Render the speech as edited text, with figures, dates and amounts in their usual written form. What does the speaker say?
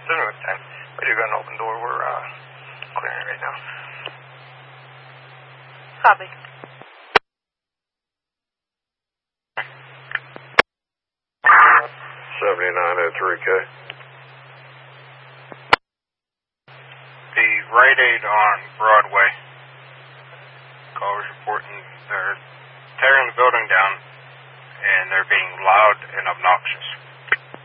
Pacific time. We do got an open door. We're clearing it right now. Copy. 7903K. The Rite Aid on Broadway. Callers reporting they're tearing the building down and they're being loud and obnoxious.